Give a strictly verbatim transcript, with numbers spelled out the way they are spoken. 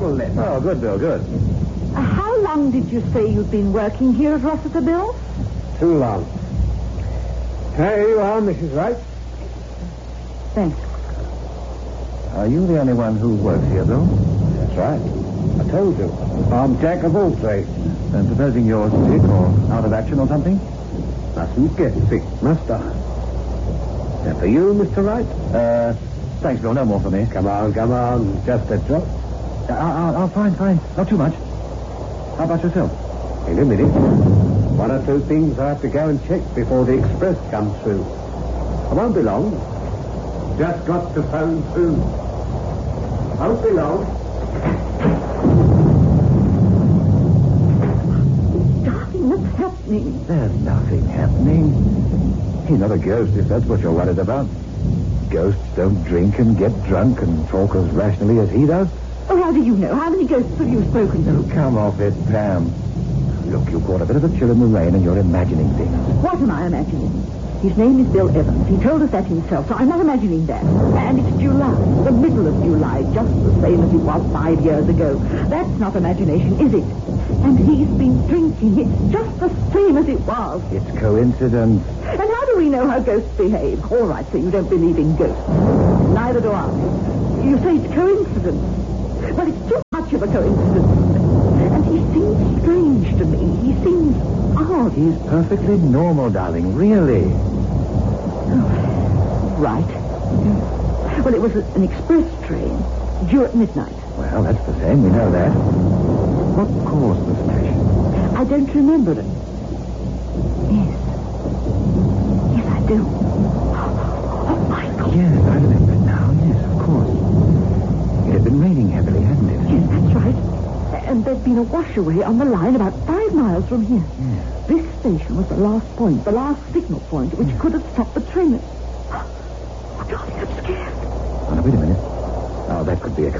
double lift. Oh, good, Bill, good. Uh, how long did you say you'd been working here at Rossiter, Bill? Too long. Here you are, Missus Wright. Thanks. Are you the only one who works here, Bill? That's right. I told you. I'm Jack of all trades. And supposing you're sick or out of action or something? Mustn't get sick, must I? Now for you, Mister Wright? Uh, thanks, Bill. No more for me. Come on, come on. Just a drop. Uh, I'll, I'll, fine, fine. Not too much. How about yourself? In a minute. One or two things I have to go and check before the express comes through. I won't be long. Just got to phone through. Won't be long. Darling, what's happening? There's nothing happening. He's not a ghost, if that's what you're worried about. Ghosts don't drink and get drunk and talk as rationally as he does. Oh, how do you know? How many ghosts have you spoken to? Oh, come off it, Pam. Look, you caught a bit of a chill in the rain and you're imagining things. What am I imagining? His name is Bill Evans. He told us that himself, so I'm not imagining that. And it's July, the middle of July, just the same as it was five years ago. That's not imagination, is it? And he's been drinking. It's just the same as it was. It's coincidence. And how do we know how ghosts behave? All right, so you don't believe in ghosts. Neither do I. You say it's coincidence. Well, it's too much of a coincidence. And he seems strange to me. He seems odd. He's perfectly normal, darling, really. Oh, right. Well, it was a, an express train due at midnight. Well, that's the same. We know that. What caused the smash? I don't remember it. Yes. Yes, I do. Oh, Michael. Yes, I remember it now. Yes, of course. It had been raining heavily, hadn't it? Yes, that's right. And there'd been a washaway on the line about five miles from here. Yes. This station was the last point, the last signal point, which Yes. could have stopped the train. Oh, darling, I'm scared. Oh, now, wait a minute. Oh, that could be a